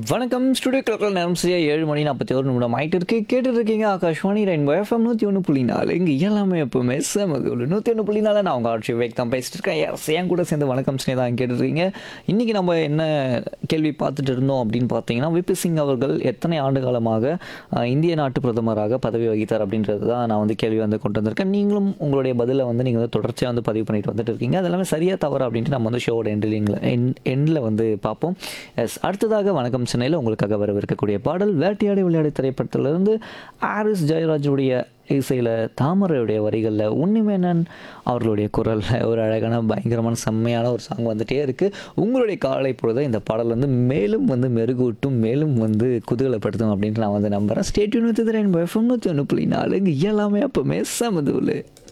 வணக்கம். ஸ்டுடியோ கிளக்கில் நேரம் சரியா 7:41 ஆயிட்டு இருக்கு. கேட்டுட்டு இருக்கீங்க ஆகாஷ்வாணி ரெயின்போ எஃப்எம் 101.4. இங்கே எல்லாமே எப்பவுமே செமதுல 101.4. நான் உங்கள் ஆட்சி வேக் தான் பேசிட்டு இருக்கேன். என் கூட சேர்ந்து வணக்கம் ஸ்னே தான் கேட்டுருக்கீங்க. இன்றைக்கி நம்ம என்ன கேள்வி பார்த்துட்டு இருந்தோம் அப்படின்னு பார்த்தீங்கன்னா, விபி சிங் அவர்கள் எத்தனை ஆண்டு காலமாக இந்திய நாட்டு பிரதமராக பதவி வகித்தார் அப்படின்றது தான் நான் வந்து கேள்வி வந்து கொண்டு வந்திருக்கேன். நீங்களும் உங்களுடைய பதிலை வந்து நீங்கள் வந்து தொடர்ச்சியாக வந்து பதிவு பண்ணிட்டு வந்துட்டு இருக்கீங்க. அது எல்லாமே சரியாக தவறு அப்படின்ட்டு நம்ம வந்து ஷோவோட எண்டில் வந்து பார்ப்போம். எஸ், அடுத்ததாக வணக்கம் சென்னையில் உங்களுக்காக வரவிருக்கக்கூடிய பாடல் வேட்டையாடி விளையாடி திரைப்படத்திலிருந்து ஆரிஸ் ஜெயராஜுடைய இசையில் தாமரையுடைய வரிகளில் உன்னிமேனன் அவர்களுடைய குரலில் ஒரு அழகான பயங்கரமான செம்மையான ஒரு சாங் வந்துகிட்டே இருக்குது. உங்களுடைய காலை பொழுது இந்த பாடல் வந்து மேலும் வந்து மெருகூட்டும், மேலும் வந்து குதூகலப்படுத்தும் அப்படின்ட்டு நான் வந்து நம்புகிறேன். Stay tuned with rainbow FM 101.4. எல்லாமே அப்போவுமே செமதுல.